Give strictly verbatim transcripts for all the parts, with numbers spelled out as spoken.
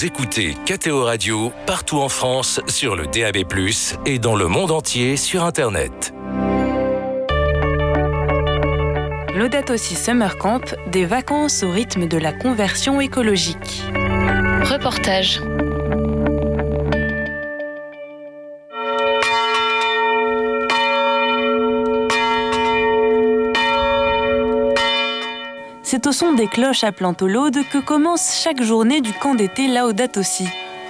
Vous écoutez K T O Radio partout en France sur le D A B plus, et dans le monde entier sur Internet. Laudato Si Summer Camp, des vacances au rythme de la conversion écologique. Reportage. C'est au son des cloches appelant au laude que commence chaque journée du camp d'été Laudato Si.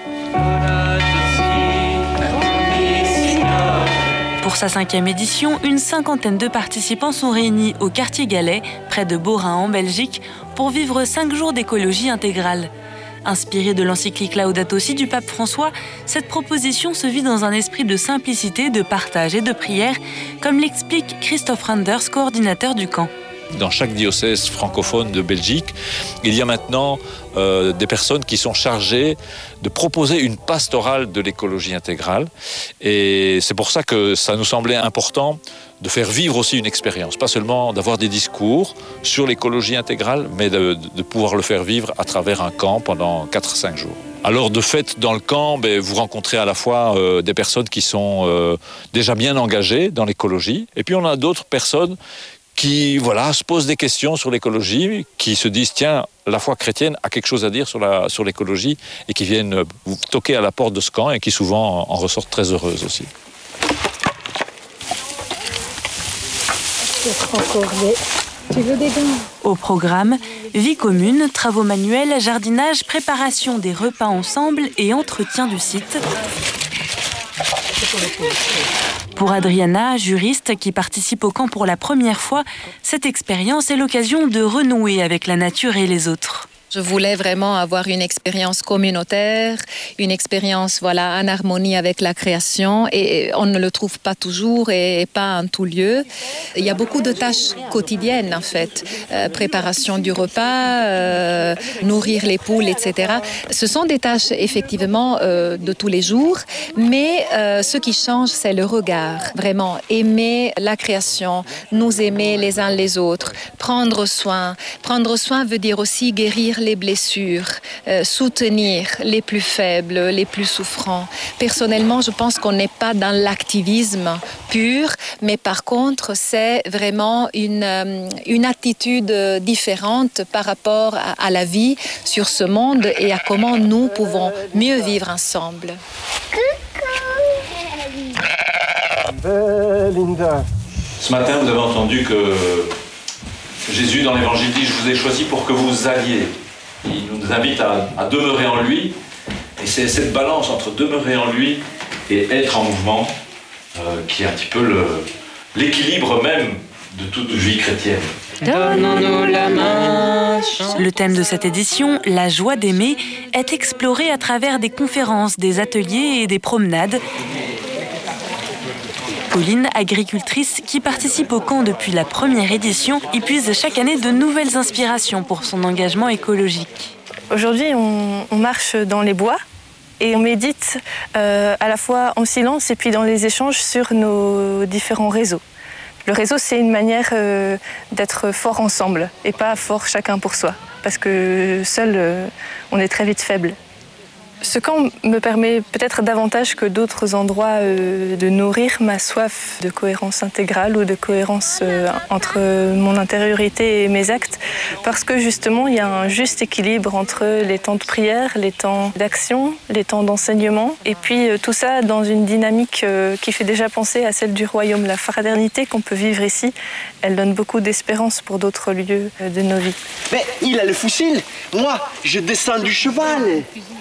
Pour sa cinquième édition, une cinquantaine de participants sont réunis au quartier Galais, près de Beaurain en Belgique, pour vivre cinq jours d'écologie intégrale. Inspirée de l'encyclique Laudato Si du pape François, cette proposition se vit dans un esprit de simplicité, de partage et de prière, comme l'explique Christophe Randers, coordinateur du camp. Dans chaque diocèse francophone de Belgique, il y a maintenant euh, des personnes qui sont chargées de proposer une pastorale de l'écologie intégrale. Et c'est pour ça que ça nous semblait important de faire vivre aussi une expérience. Pas seulement d'avoir des discours sur l'écologie intégrale, mais de, de pouvoir le faire vivre à travers un camp pendant quatre à cinq jours. Alors de fait, dans le camp, ben, vous rencontrez à la fois euh, des personnes qui sont euh, déjà bien engagées dans l'écologie, et puis on a d'autres personnes qui voilà, se posent des questions sur l'écologie, qui se disent, tiens, la foi chrétienne a quelque chose à dire sur, la, sur l'écologie, et qui viennent vous toquer à la porte de ce camp, et qui souvent en ressortent très heureuses aussi. Au programme, vie commune, travaux manuels, jardinage, préparation des repas ensemble et entretien du site. Pour Adriana, juriste qui participe au camp pour la première fois, cette expérience est l'occasion de renouer avec la nature et les autres. Je voulais vraiment avoir une expérience communautaire, une expérience voilà, en harmonie avec la création, et on ne le trouve pas toujours et pas en tout lieu. Il y a beaucoup de tâches quotidiennes en fait, euh, préparation du repas, euh, nourrir les poules, et cetera. Ce sont des tâches effectivement euh, de tous les jours, mais euh, ce qui change, c'est le regard. Vraiment aimer la création, nous aimer les uns les autres, prendre soin. Prendre soin veut dire aussi guérir les blessures, euh, soutenir les plus faibles, les plus souffrants. Personnellement, je pense qu'on n'est pas dans l'activisme pur, mais par contre, c'est vraiment une, euh, une attitude différente par rapport à, à la vie sur ce monde et à comment nous pouvons mieux vivre ensemble. Ce matin, vous avez entendu que Jésus, dans l'Évangile, dit « Je vous ai choisi pour que vous alliez ». Il nous invite à, à demeurer en lui, et c'est cette balance entre demeurer en lui et être en mouvement euh, qui est un petit peu le, l'équilibre même de toute vie chrétienne. Donnons-nous la main. Le thème de cette édition, la joie d'aimer, est exploré à travers des conférences, des ateliers et des promenades. Pauline, agricultrice qui participe au camp depuis la première édition, y puise chaque année de nouvelles inspirations pour son engagement écologique. Aujourd'hui, on, on marche dans les bois et on médite euh, à la fois en silence et puis dans les échanges sur nos différents réseaux. Le réseau, c'est une manière euh, d'être fort ensemble et pas fort chacun pour soi, parce que seul, euh, on est très vite faible. Ce camp me permet peut-être davantage que d'autres endroits euh, de nourrir ma soif de cohérence intégrale ou de cohérence euh, entre mon intériorité et mes actes, parce que justement il y a un juste équilibre entre les temps de prière, les temps d'action, les temps d'enseignement, et puis euh, tout ça dans une dynamique euh, qui fait déjà penser à celle du royaume. La fraternité qu'on peut vivre ici, elle donne beaucoup d'espérance pour d'autres lieux euh, de nos vies. Mais il a le fusil, moi je descends du cheval.